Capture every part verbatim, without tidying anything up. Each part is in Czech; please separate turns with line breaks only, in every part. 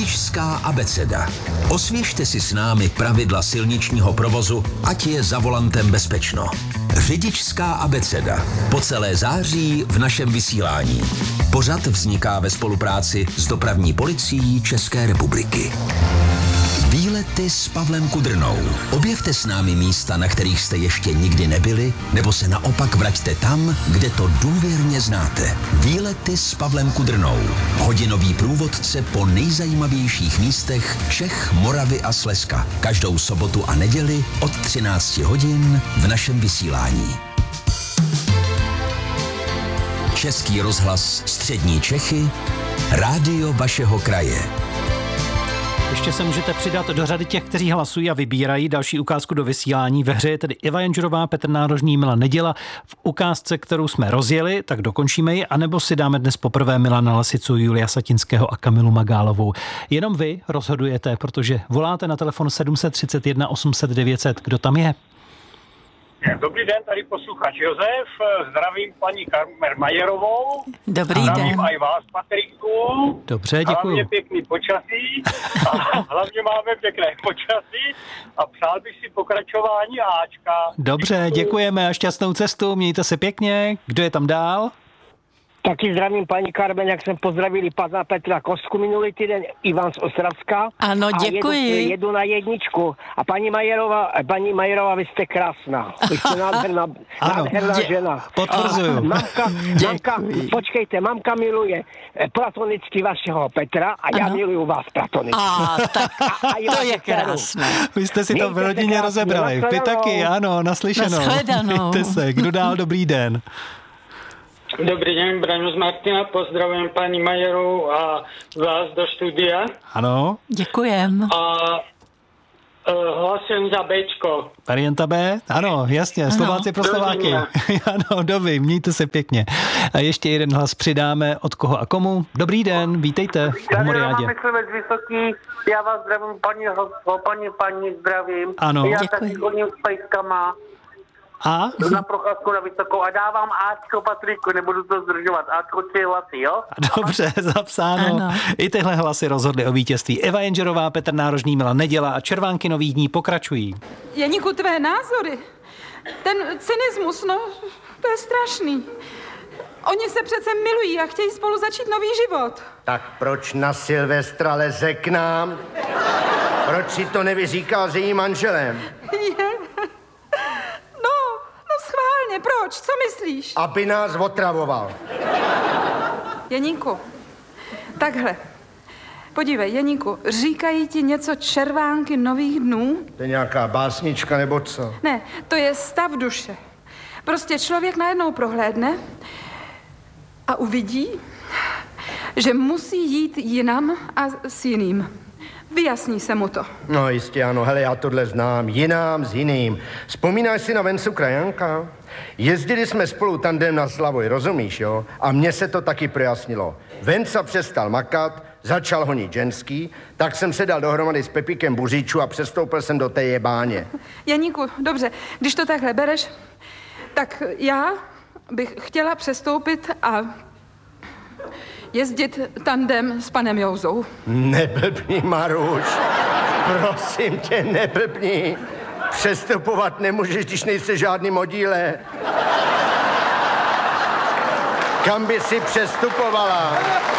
Řidičská abeceda. Osvěžte si s námi pravidla silničního provozu, ať je za volantem bezpečno. Řidičská abeceda. Po celé září v našem vysílání. Pořad vzniká ve spolupráci s Dopravní policií České republiky. Výlety s Pavlem Kudrnou. Objevte s námi místa, na kterých jste ještě nikdy nebyli, nebo se naopak vraťte tam, kde to důvěrně znáte. Výlety s Pavlem Kudrnou. Hodinový průvodce po nejzajímavějších místech Čech, Moravy a Slezska. Každou sobotu a neděli od třinácti hodin v našem vysílání. Český rozhlas Střední Čechy, rádio vašeho kraje.
Ještě se můžete přidat do řady těch, kteří hlasují a vybírají další ukázku do vysílání. Ve hře je tedy Eva Janžerová, Petr Nárožný, Milan Neděla. V ukázce, kterou jsme rozjeli, tak dokončíme ji, anebo si dáme dnes poprvé Milana Lasicu, Julia Satinského a Kamilu Magálovou. Jenom vy rozhodujete, protože voláte na telefon sedm set třicet jedna osm set devět set. Kdo tam je?
Dobrý den, tady posluchač Josef, zdravím paní Karmer-Majerovou.
Dobrý
zdravím
den.
Zdravím i vás, Patriku.
Dobře, děkuju.
Hlavně pěkný počasí, a hlavně máme pěkné počasí a přál bych si pokračování Ačka.
Dobře, děkujeme a šťastnou cestu, mějte se pěkně. Kdo je tam dál?
Taky zdravím paní Karmen, jak jsem pozdravili pana Petra Kostku minulý týden, Ivan z Ostravska.
Ano, děkuji.
A jedu, jedu na jedničku. A paní Majerová, paní Majerová, vy jste krásná. Vy jste nádherná, nádherná
dě-
žena.
Potvrzuju.
A mamka, mamka, počkejte, mamka miluje platonicky vašeho Petra a já
ano. miluju
vás platonicky.
A, tak
A, a
to je krásné.
Vy jste si to v
Mějte se
rodině
krásně,
rozebrali. Vy
nashledanou.
taky, ano, naslyšenou.
Nashledanou.
Mějte se. Kdo dál? Dobrý den.
Dobrý den, Braňo z Martina, pozdravujem paní Majerovou a vás do studia.
Ano.
Děkujem.
A uh, hlasujem za Bčko.
Varianta B? Ano, jasně, ano. Slováci pro Slováky. Ano, dobrý, mějte se pěkně. A ještě jeden hlas přidáme, od koho a komu. Dobrý den, vítejte v Humoriádě.
Vysoký, já vás zdravím, paní, paní, paní, zdravím.
Ano.
Já
Děkuji.
taky chodím s pejskama
A?
na procházku na Vysokou a dávám Ačko, Patriku, nebudu to zdržovat. Ačko, tři hlasy, jo?
Dobře, zapsáno. Ano. I tyhle hlasy rozhodly o vítězství. Eva Janžerová, Petr Nárožný, Milan Neděla a Červánky nových dní pokračují.
Janíku, tvé názory, ten cynismus, no, to je strašný. Oni se přece milují a chtějí spolu začít nový život.
Tak proč na Silvestra leze k nám? Proč si to nevyříkal s jejím manželem?
Je. No, no schválně, proč? Co myslíš?
Aby nás otravoval.
Janíku, takhle. Podívej, Janíku, říkají ti něco Červánky nových dnů?
To je nějaká básnička nebo co?
Ne, to je stav duše. Prostě člověk najednou prohlédne a uvidí, že musí jít jinam a s jiným. Vyjasní se mu to.
No jistě ano, hele, já tohle znám, jinám s jiným. Vzpomínáš si na Vencu Krajanka? Jezdili jsme spolu tandem na Slavoj, rozumíš, jo? A mně se to taky projasnilo. Venca přestal makat, začal honit ženský, tak jsem se dal dohromady s Pepíkem Buříčů a přestoupil jsem do té jebáně.
Janíku, dobře, když to takhle bereš, tak já bych chtěla přestoupit a jezdit tandem s panem Jouzou.
Neblbni, Maruš. Prosím tě, neblbni. Přestupovat nemůžeš, když nejsi žádný modíle. Kam by si přestupovala?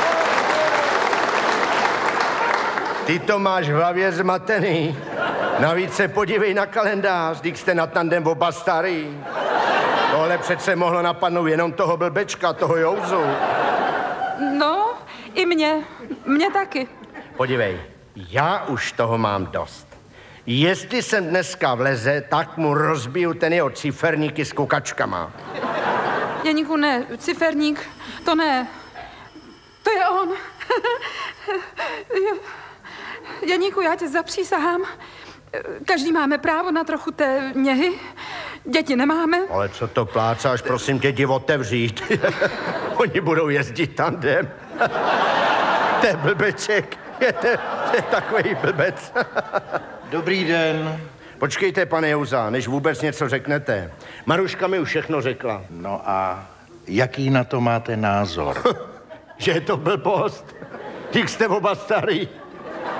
Ty to máš v hlavě zmatený. Navíc se podívej na kalendář, když jste na tandem oba starý. Tohle přece mohlo napadnout jenom toho blbečka, toho Jouzu.
No, i mě. Mě taky.
Podívej, já už toho mám dost. Jestli jsem dneska vleze, tak mu rozbiju ten jeho ciferníky s kukačkama.
Janíku, ne, ciferník, to ne. To je on. Janíku, já tě zapřísahám. Každý máme právo na trochu té něhy. Děti nemáme.
Ale co to plácáš, prosím tě, jdi otevřít. Oni budou jezdit tandem. To je blbeček. Je to, to je takový blbec.
Dobrý den.
Počkejte, pane Jouza, než vůbec něco řeknete. Maruška mi už všechno řekla.
No a jaký na to máte názor?
Že je to blbost. Když jste oba starý.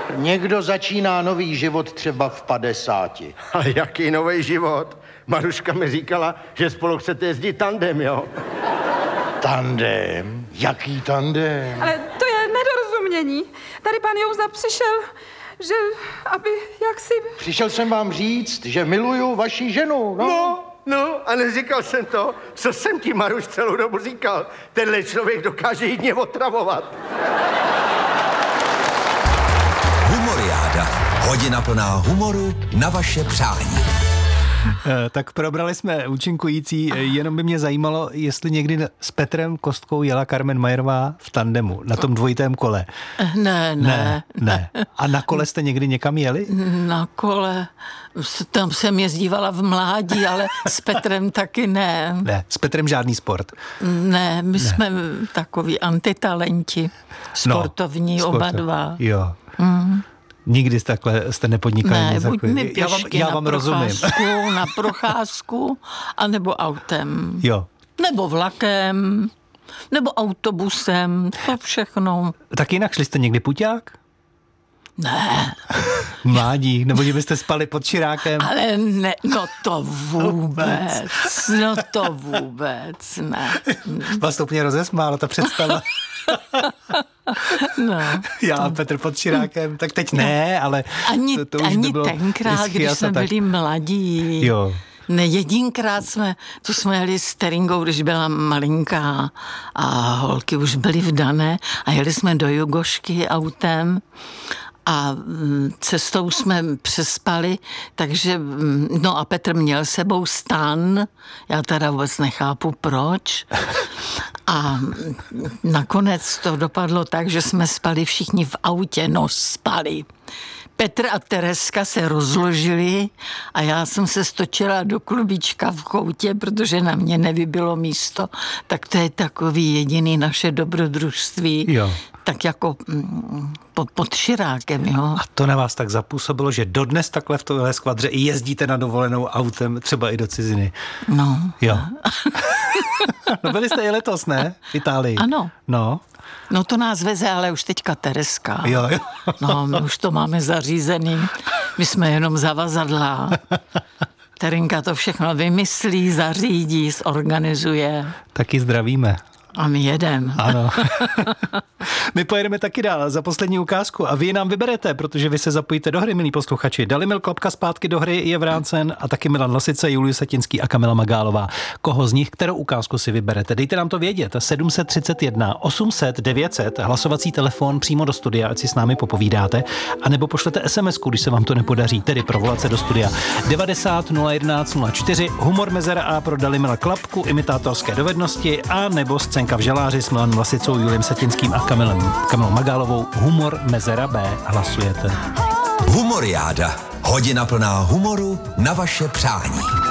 Někdo začíná nový život třeba v padesáti.
Ale jaký nový život? Maruška mi říkala, že spolu chcete jezdit tandem, jo?
Tandem? Jaký tandem?
Ale to je nedorozumění. Tady pan Jouza přišel, že aby jaksi...
Přišel jsem vám říct, že miluju vaši ženu, no.
No, no, a neříkal jsem to, co jsem ti, Maruš, celou dobu říkal. Tenhle člověk dokáže jít otravovat.
Humoriáda. Hodina plná humoru na vaše přání.
Tak probrali jsme účinkující, jenom by mě zajímalo, jestli někdy s Petrem Kostkou jela Carmen Majerová v tandemu, na tom dvojitém kole.
Ne, ne.
Ne, ne. A na kole jste někdy někam jeli?
Na kole, tam jsem jezdívala v mládí, ale s Petrem taky ne.
Ne, s Petrem žádný sport.
Ne, my ne. jsme takový antitalenti, sportovní
no,
oba
sporto.
dva.
Jo.
Mm.
Nikdy takhle jste nepodnikali?
Ne, buď mi pěšky
já vám, já vám
na
rozumím.
procházku, na procházku, anebo autem.
Jo.
Nebo vlakem, nebo autobusem, to všechno.
Tak jinak šli jste někdy puťák?
Ne.
Mládí, nebo že byste spali pod Širákem?
Ale ne, no to vůbec, no to vůbec, ne.
Vás to úplně rozesmála, ta představa.
No.
Já a Petr pod Širákem, tak teď ne, ale
ani,
to, to už
ani
by bylo
tenkrát, když jsme
tak...
byli mladí.
Jo.
Ne, jedinkrát jsme, tu jsme jeli s Teringou, když byla malinká a holky už byly vdané a jeli jsme do Jugošky autem a cestou jsme přespali, takže, no a Petr měl sebou stan, já teda vůbec nechápu proč. A nakonec to dopadlo tak, že jsme spali všichni v autě, no spali. Petr a Tereska se rozložili a já jsem se stočila do klubíčka v koutě, protože na mě nevybilo místo. Tak to je takový jediný naše dobrodružství.
Jo.
Tak jako mm, pod, pod Širákem, jo.
A to na vás tak zapůsobilo, že dodnes takhle v tohle skvadře i jezdíte na dovolenou autem, třeba i do ciziny.
No.
Jo. No byli jste i letos, ne? V Itálii.
Ano.
No.
No to nás veze, ale už teďka Tereska.
Jo, jo.
No, my už to máme zařízený. My jsme jenom zavazadla. Terinka to všechno vymyslí, zařídí, zorganizuje.
Taky zdravíme.
A my jedem.
Ano. My pojedeme taky dál za poslední ukázku a vy nám vyberete, protože vy se zapojíte do hry, milí posluchači. Dalimil Klapka zpátky do hry je vrácen a taky Milan Lasice, Julius Satinský a Kamila Magálová. Koho z nich, kterou ukázku si vyberete? Dejte nám to vědět. sedm set třicet jedna osm set devět set, hlasovací telefon přímo do studia, ať si s námi popovídáte, anebo pošlete SMSku, když se vám to nepodaří, tedy provolace do studia devadesát nula jedenáct nula čtyři, humor mezera A pro Dalimila Klapku, imitátorské dovednosti a nebo scénka v žaláři s Milanem Lasicou, Juliem Satinským a Kamilem, Kamilou Magálovou. Humor mezera B. Hlasujete.
Humoriáda. Hodina plná humoru na vaše přání.